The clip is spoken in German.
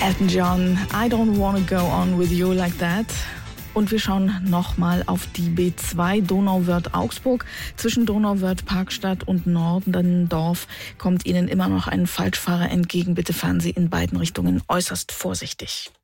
Elton John, I don't wanna go on with you like that. Und wir schauen nochmal auf die B2 Donauwörth-Augsburg. Zwischen Donauwörth-Parkstadt und Nordendorf kommt Ihnen immer noch ein Falschfahrer entgegen. Bitte fahren Sie in beiden Richtungen äußerst vorsichtig.